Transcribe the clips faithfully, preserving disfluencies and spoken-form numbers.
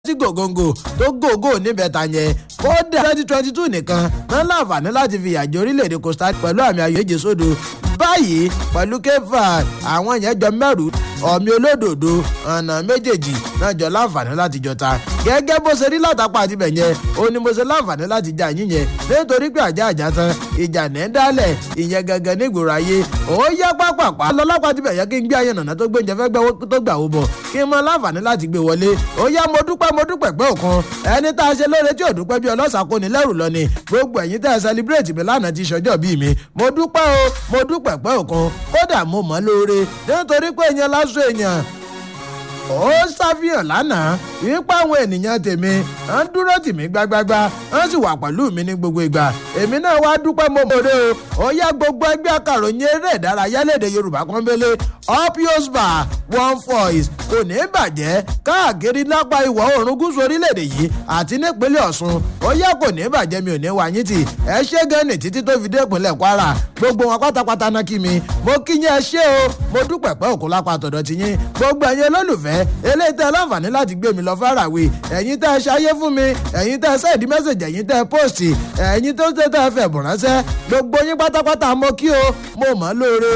tí gògóńgò tó gògó níbẹ̀ ta yẹn kódà twenty twenty two nìkan náà láǹfààní láti fi ìyàjẹ́ orílẹ̀-èdè Costa Rica pẹ̀lú àmì ayò méje sódò báyìí pẹ̀lú kefa àwọn yẹn jọ mẹ́rù ọ̀mí olódòdó ọ̀nà méjèèjì náà jọ láǹfààní láti jọta gẹ́gẹ́ bó ṣe rí látàpá àti bẹ̀ yẹn ó ní mo ṣe láǹfààní láti jà yín yẹn nítorí pé àjà àjà tán ìjà ní dálẹ̀ ìyẹn gangan nígboro ayé ó yá pápápá lọ́lápá àti bẹ̀ yẹn kí n gbé ayé nàná tó gbé oúnjẹ fẹ́ gbẹ́ tó gbà ó bọ̀ kí n mọ láǹfààní láti gbé wọlé ó yá mo dúpẹ́ mo dúpẹ́ pẹ́ òkan ẹni tá a ṣe lóore tí ò dúpẹ́ bí ọlọ́sà kò ní lẹ́rù lọ ni gbogbo ẹ̀yin tẹ́ ẹ sẹlibrétì mi lánàá ti ṣọjọ́ bíi mi mo dúpẹ́ o mo dúpẹ́ pẹ́ òkan kódà mo mọ̀ lóore nítorí pé èèyàn lásán èèyàn ó ṣàfihàn lánàá wípé àwọn ènìyàn tèmi ń dúró tì mí gbágbágbá wọ́n sì wà pẹ̀lú mi ní gbogbo ìgbà èmi náà wá dúpẹ́ mo mọ̀ọ́dé o ó yá gbogbo ẹgbẹ́ akàròyìn eré ìdárayá lédè Yorùbá pọ́nbélé up yours bar one voice kò ní bàjẹ́ káàkiri lápá ìwọ̀ oòrùn gúúsù orílẹ̀-èdè yìí àti nípínlẹ̀ Ọ̀ṣun ó yá kò ní bàjẹ́ mi ò ní wá yín tì ẹ ṣé gẹ́nì títí tó fi dé ìpínlẹ̀ Kwara gbogbo wọn pátápátá náà kí mi mo kí yín ẹ ṣé o mo dúpẹ́ pẹ́ òkú lápá tọ̀dọ̀ ti yín gbogbo ẹ̀yin olólùfẹ́ eléyìí tẹ́ láǹfààní láti gbé mi lọ fárawé ẹ̀yin tẹ́ ṣayé fún mi ẹ̀yin tẹ́ sẹ́ẹ̀dì mẹ́sẹ̀jì ẹ̀yin tẹ́ póòsì ẹ̀yin tó tẹ́ tẹ́ fẹ́ bùn ránṣẹ́ gbogbo yín pátápátá mo kí o mo mọ̀ lóore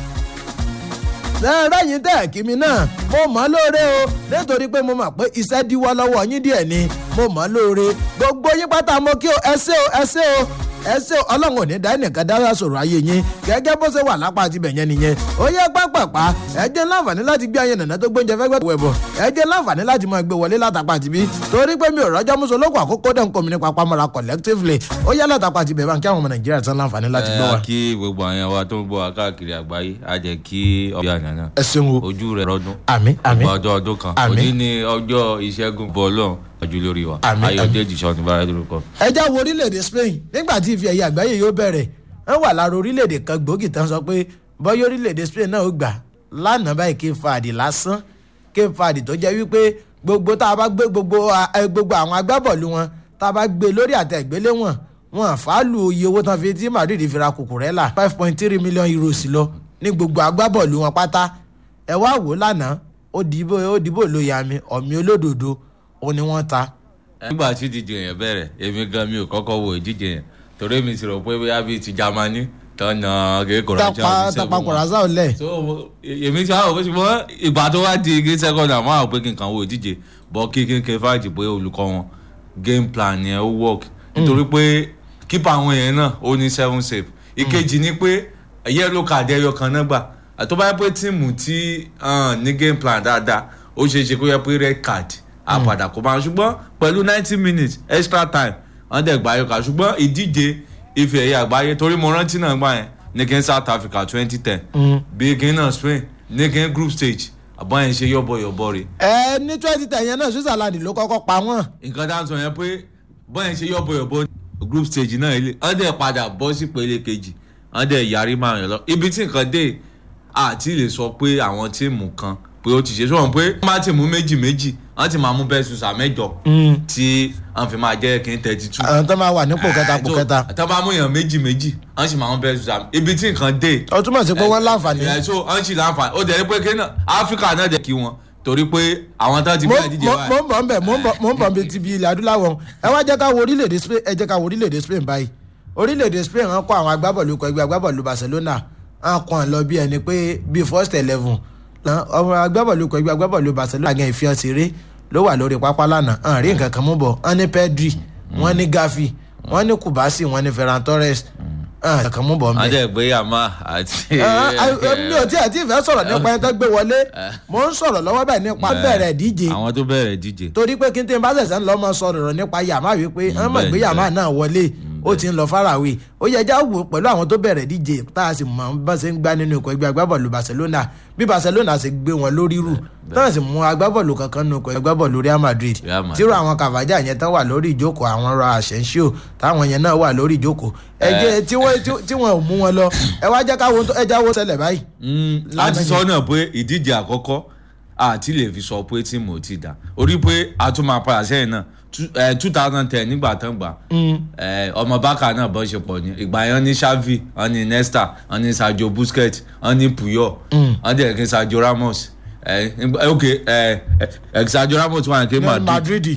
lẹ́ẹ̀rẹ́ yín tẹ́ kí mi náà mo mọ̀ lóore o nítorí pé mo mọ̀ pé iṣẹ́ díwọ́ lọ́wọ́ yín díẹ̀ ni mo mọ̀ lóore gbogbo yín pátá mo kí o ẹ ṣé o ẹ ṣé o ẹ ṣé Ọlọ́run ò ní dá ẹnìkan dára sọ̀rọ̀ ayé yín gẹ́gẹ́ bó ṣe wà lápá àti bẹ̀yẹn nìyẹn ó yẹ pápápá ẹ jẹ́ láǹfààní láti gbé ayé nàná tó gbóúnjẹ fẹ́gbẹ́ wẹ̀bọ̀ ẹ jẹ́ láǹfààní láti máa gbé wọlé látàpá àti bí torí pé mi ò rọ́jọ́ mú solókò àkókò dẹ̀ ń kọ́ mi nípa pamọ́ra collectively ó yẹ látàpá àti bẹ̀rẹ̀ kí àwọn ọmọ Nàìjíríà tán láǹfààní láti gbọ́ wa. ẹ kí gbogbo àwọn wa tó ń gbọ́ wa káàkiri àgbáyé á jẹ́ kí ọjọ́ àná ẹ ṣeun o ojú rẹ̀ rọ́dún àmín àmín ọjọ́ ọdún kan òní ni ọjọ́ ìṣẹ́gun bọ́ọ̀lọ́ ojú lórí wa Ayọ̀dèjì Ṣọ̀ún bára lórúkọ. ẹ já wo orílẹ̀-èdè Spain nígbà tí ife ẹ̀yẹ àgbáyé yóò bẹ̀rẹ̀ ẹ wà lára orílẹ̀-èdè kan gbòógì tán sọ pé bọ́yá orílẹ̀-èdè Spain náà ó gbà lánàá báyìí Cape Verde lásán Cape Verde tó jẹ́ wípé gbogbo tá a bá gbé gbogbo gbogbo àwọn agbábọ́ọ̀lù wọn tá a bá gbé lórí àtẹ̀gbélé wọn wọn àfáàlù iye owó tán fi tí Madrid fi ra Cucurella five point three million euros lọ ní gbogbo agbábọ́ọ̀lù wọn pátá ẹ wá wò lánàá ó dìbò ó dìbò ló yà mí ọ̀mí olódodo ó ní wọ́n ta. nígbà tí ìdíje yẹn bẹ̀rẹ̀ èmi gan mi ò kọ́kọ́ wo ìdíje yẹn torí mi ti rò pé bóyá bíi ti Jámánì tọ́nà kékeré tapa tapa kọ̀rọ̀sá ò lẹ̀. so èmi ti àwọn òfin ṣùgbọ́n ìgbà tó wá di igi second àmọ́ àwọn pé kí n kàn wo ìdíje bọ́ kí kí n kí n fàájì pé olùkọ́ wọn game plan yẹn ó work nítorí pé kípa àwọn yẹn náà ó ní seven save ìkejì ni pé yellow card ẹyọ kan náà gbà tó bá yẹ pé tíìmù tí ní game plan dáadáa ó ṣeé ṣe kó yẹ pé red card àpàdà kò máa ṣùgbọ́n pẹ̀lú ninety minutes extra time wọ́n dẹ̀ gbà yọkà ṣùgbọ́n ìdíje ife ẹ̀yẹ àgbáyé torí mo rántí náà gbà yẹn ní kí n South Africa twenty ten bí kí n náà Spain ní kí n group stage àbọ̀ yẹn ṣe yọ̀bọ̀yọ̀bọ̀ rẹ̀. ẹ ní twenty ten yẹn náà Switzerland ló kọ́kọ́ pa wọ́n. nǹkan tá à ń sọ yẹn pé bọ́ yẹn ṣe yọ̀bọ̀yọ̀bọ̀ group stage náà ilé wọ́n dẹ̀ padà bọ́ sí pele kejì wọ́n dẹ̀ yarí márùn yẹn lọ ibi tí nǹkan dé àti lè sọ pé àwọn tíìmù kan pé ó ti ṣe sọ̀rọ̀ pé wọ́n máa ti mú méjì méjì wọ́n ti máa mú bẹ́ẹ̀ sùsà mẹ́jọ tí wọ́n fi máa jẹ́ kí n thirty two. àwọn tó máa wà nípò kẹta pò kẹta. tó bá mú èèyàn méjì méjì wọ́n sì máa mú bẹ́ẹ̀ sùsà ibi tí nǹkan dé. ó túmọ̀ sí pé wọ́n láǹfààní. ẹ̀ so wọ́n sì láǹfààní ó dẹ̀ pé kí náà Áfíríkà náà dẹ̀ kí wọn torí pé àwọn tó ti bẹ́ẹ̀ díje wáyé. mo ń bọ̀ ń bẹ̀ mo ń bọ̀ bí ti bí ilẹ̀ adúláwọ̀ ẹ wá jẹ́ ká wo orílẹ̀-èdè Spain ẹ jẹ́ ká wo orílẹ̀-èdè Spain báyìí orílẹ̀-èdè Spain wọn kó àwọn agbábọ̀lù kọ ẹgbẹ́ agbábọ̀lù Barcelona wọn kàn lọ bí ẹni pé bí first eleven ọmọ agbábọ̀lù kọ ẹgbẹ́ agbábọ̀lù Barcelona àgẹ́ ìfihàn ṣeré ló wà lórí pápá lánàá hàn rí nǹkan kan mú bọ̀ wọ́n ní Pedri wọ́n ní Gavi wọ́n ní Kubasi wọ́n ní Ferran Torres hàn nǹkan kan mú bọ̀ ń bẹ̀. adé gbé yàmá àti. mi ò tí ì tí ì fẹ́ sọ̀rọ̀ nípa ẹni tó gbé wọlé mo ń sọ̀rọ̀ lọ́wọ́ báyìí nípa bẹ̀rẹ̀ díje. àwọn tó bẹ̀rẹ̀ díje. torí pé kí n tẹ́ ń bá ṣẹ̀ṣẹ̀ ń lọ́ mọ sọ̀rọ̀ nípa yàmá wípé wọ́n mọ̀ gbé yàmá náà wọlé ó ti ń lọ fárawé ó yẹ já wò pẹ̀lú àwọn tó bẹ̀rẹ̀ díje tá a sì mọ̀ bá ṣe ń gbá nínú ikọ̀ ẹgbẹ́ agbábọ̀lù Barcelona bí Barcelona ṣe gbé wọn lórí rù náà sì mú agbábọ̀lù kankan nínú ikọ̀ agbábọ̀lù Real Madrid tírò àwọn Cavaja yẹn tán wà lórí ìjókòó àwọn ra Asensio táwọn yẹn náà wà lórí ìjókòó ẹjẹ tí wọn ò mú wọn lọ ẹ wá jẹ́ káwọn ẹ jáwọ́ ṣẹlẹ̀ báyìí. láti sọ náà pé ìdíje àkọ́kọ́ àti lè fi sọ pé tíìmù ò ti dà orí pé a tún máa padà sẹ́yìn náà two thousand ten nígbà tán gbà ọmọ bákà náà bọ́ ṣe pọ̀ ní ìgbà yẹn ní Xavi wọ́n ní Nesta wọ́n ní Sergio Busquets wọ́n ní Puyol wọ́n dẹ̀ kí Sergio Ramos ok Sergio Ramos wà ní Madrid